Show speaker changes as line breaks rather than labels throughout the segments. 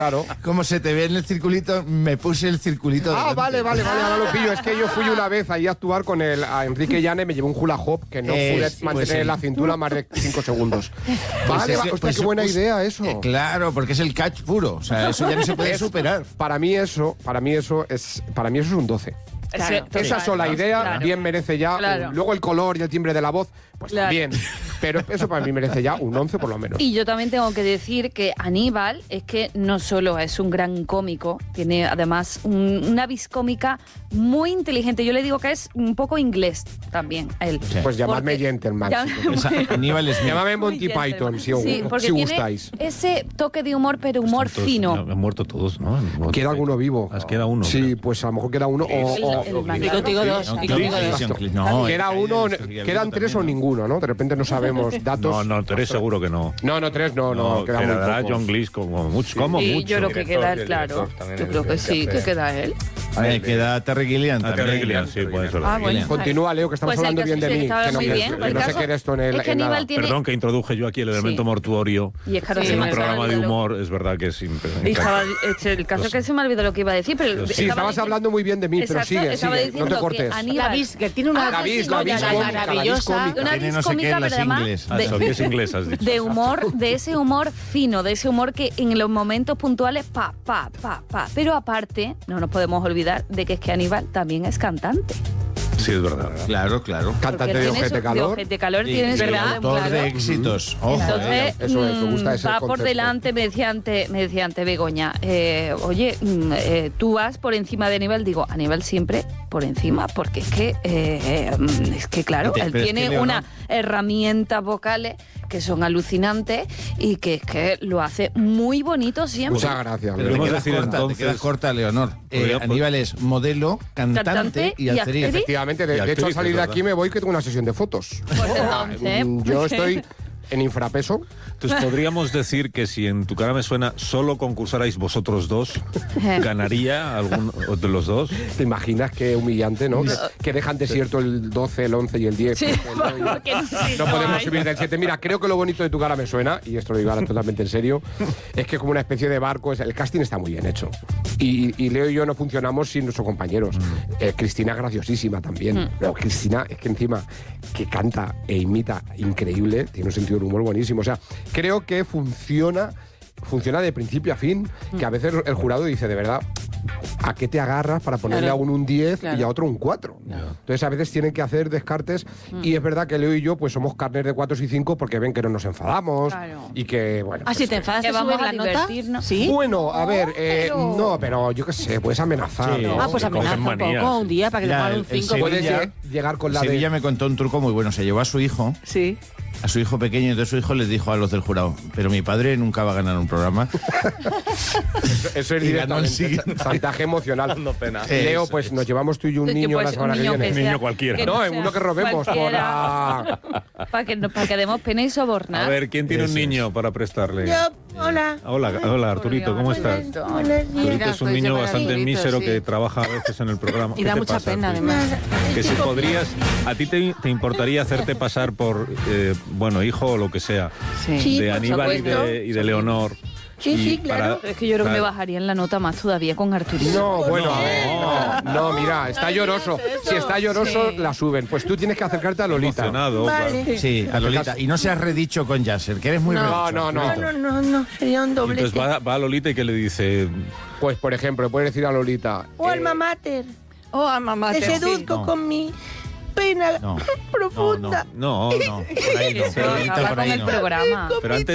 Claro.
Como se te ve en el circulito, me puse el circulito.
Ah,
delante.
vale, ahora lo pillo. Es que yo fui una vez ahí a actuar con a Enrique Llane, me llevó un hula hoop que no pude mantener la cintura más de 5 segundos. Vale, hostia, qué buena idea eso.
Claro, porque es el catch puro. O sea, eso ya no se puede superar.
Para mí eso es un 12.
Claro,
Esa sola idea
claro.
bien merece ya.
Claro.
Luego el color y el timbre de la voz, pues
Claro.
también. Pero eso para mí merece ya un 11 por lo menos.
Y yo también tengo que decir que Aníbal es que no solo es un gran cómico, tiene además una vis cómica muy inteligente. Yo le digo que es un poco inglés también, él.
Sí.
Pues llamadme
Porque-
gentleman.
Aníbal es
Llámame
Muy
Monty
gentleman.
Python, si
porque
si
tiene
gustáis.
ese toque de humor, pero humor
Todos,
fino.
Han muerto todos, ¿no?
Queda alguno vivo.
Queda uno.
Sí, pues a lo mejor queda uno
El
Y contigo dos. Y contigo dos.
No,
queda uno, quedan 3 o ninguno, ¿no? De repente no sabemos datos.
No, 3 seguro que no.
No, 3 no, queda muy
quedará
pocos.
John Cleese como mucho. Como
Sí,
mucho.
yo creo que queda él, claro. Yo creo que sí, que queda él.
queda Terry Gilliam
Ah,
también.
Terry Gilliam, sí, puede ser.
Ah, bueno.
Continúa, Leo, que estamos
Pues el
hablando bien
caso
de
es que
mí.
estaba
Que no,
muy bien.
que
El
no se
caso
quede esto en
es que
en nada.
Aníbal tiene...
Perdón que introduje yo aquí el elemento
Sí.
mortuorio.
Y es que ahora
En
se me
un
ha
programa de
olvidado.
humor, es verdad que es
Y estaba, el caso es que se me olvidó lo que iba a decir, pero...
Sí,
estaba
estabas
diciendo-
hablando muy bien de mí, pero
Exacto,
sigue,
estaba
no te
diciendo
cortes.
que Aníbal...
La vis, que tiene una
La vis
cómica,
maravillosa.
cómica.
Una
Tiene
vis
no sé qué
cómica,
en las
pero además
ingles.
Ah, eso, que es inglés, has dicho.
de humor, de ese humor fino, de ese humor que en los momentos puntuales, pa. Pero aparte, no nos podemos olvidar de que es que Aníbal también es cantante.
Sí, es verdad.
Claro.
Cantante
Porque
de
tiene
Ojete
de
Calor.
Ojete Calor
Y
tiene su
autor
claro.
de éxitos. Ojo,
Entonces,
eso es, me gusta ese
va por
concepto.
delante, me decía antes Begoña, oye, tú vas por encima de Aníbal, digo, Aníbal siempre por encima, porque es que claro,
Pero
él
es
tiene
que Leonor-
unas herramientas vocales que son alucinantes y que es que lo hace muy bonito siempre.
Muchas gracias.
Pero
Leo.
Podemos
te quedas
decir
corta,
entonces-
te quedas corta, Leonor.
Podría-
Aníbal es modelo, cantante y actriz.
Efectivamente,
Y
de hecho al
actriz,
salir de
es
aquí me voy que tengo una sesión de fotos.
Pues entonces,
Yo estoy en infrapeso.
Entonces podríamos decir que si en Tu cara me suena solo concursarais vosotros dos, ¿ganaría algún de los dos?
¿Te imaginas qué humillante, no? Que dejan desierto el 12, el 11 y el 10.
Sí,
No,
porque
no podemos subir del 7. Mira, creo que lo bonito de Tu cara me suena, y esto lo digo ahora totalmente en serio, es que como una especie de barco, el casting está muy bien hecho. Y Leo y yo no funcionamos sin nuestros compañeros. Cristina es graciosísima también. Pero Cristina es que encima que canta e imita increíble, tiene un sentido del humor buenísimo. O sea, creo que funciona de principio a fin, que a veces el jurado dice, de verdad, ¿a qué te agarras para ponerle a uno un 10 y a otro un 4? Entonces a veces tienen que hacer descartes y es verdad que Leo y yo pues somos carnes de 4 y 5 porque ven que no nos enfadamos
Claro.
y que, bueno...
Ah, si te enfadas,
Que
¿te
vamos
subes
a
la nota?
divertirnos.
¿Sí?
Bueno, a ver, no, pero yo qué sé, puedes amenazar.
Sí.
¿no?
Ah, pues
Se cogen
amenaza un
manías.
poco un día para que te
Mira,
pongan un
el
5.
Puedes
Sevilla-
llegar con la
Sevilla
de...
me contó un truco muy bueno. Se llevó a su hijo pequeño, y entonces su hijo les dijo a los del jurado, pero mi padre nunca va a ganar un programa.
Eso es
Y ganó el
directamente
siguiente.
chantaje emocional.
Dando pena.
Leo, pues nos llevamos tú y yo un niño
Pues
la semana
un
que
niño
viene.
Un niño cualquiera.
que
No,
sea
en uno que robemos por
cualquiera.
la...
Para que demos pena y sobornar.
A ver, ¿quién tiene un
Eso es.
niño para prestarle?
Hola.
Hola, Arturito, ¿cómo estás? Arturito es un niño bastante mísero que trabaja a veces en el programa.
Y
¿Qué
da
te
mucha
pasa,
pena,
Arturito?
además.
Que si podrías, ¿a ti te importaría hacerte pasar por, bueno, hijo o lo que sea,
Sí.
de
por
Aníbal
supuesto.
y de Leonor?
Sí, claro.
Es que yo creo que me bajarían la nota más todavía con Arturito.
No, bueno,
No.
no, mira, está lloroso. Si está lloroso, la suben. Pues tú tienes que acercarte a Lolita.
Emocionado, claro.
Sí, a Lolita. Y no seas redicho con Yasser, que eres muy
No,
redicho.
no.
Sería un doblete.
Entonces va a Lolita y que le dice,
Pues, por ejemplo, puedes decir a Lolita...
O alma mater.
Oh, mamá,
Te seduzco
No.
con mi pena
No.
profunda.
no,
Por ahí no,
Eso
Lolita,
acaba
por
con
ahí
el
no.
programa.
pero antes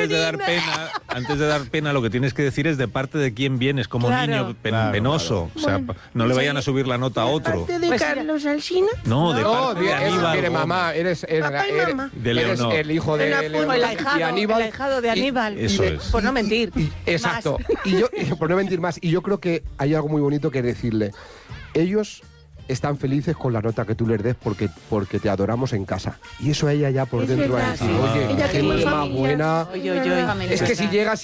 de dar pena, lo que tienes que decir es de parte de quién vienes como
Claro.
niño
Claro,
penoso. O sea,
Bueno,
no le vayan a subir la nota a otro.
Parte de
Pues
Carlos Alsina.
No, de
No,
parte de Aníbal.
mire,
Gómez.
mamá, eres
Papá y mamá.
De
eres
Leonor.
el hijo de
El
Leonor
el
y Aníbal.
ahijado de Aníbal.
Eso es.
Por no mentir.
Exacto. Y yo, por no mentir más, y yo creo que hay algo muy bonito que decirle. Ellos están felices con la nota que tú les des porque te adoramos en casa. Y eso a ella ya por
Es
dentro
verdad,
a decir,
sí.
oye,
Ella
qué
tiene
más
familia.
buena.
Oye, oye.
Es que si llegas